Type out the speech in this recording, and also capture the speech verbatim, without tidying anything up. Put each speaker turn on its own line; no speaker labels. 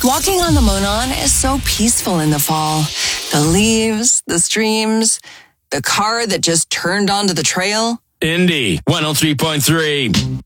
Walking on the Monon is so peaceful in the fall. The leaves, the streams, the car that just turned onto the trail.
Indy one oh three point three.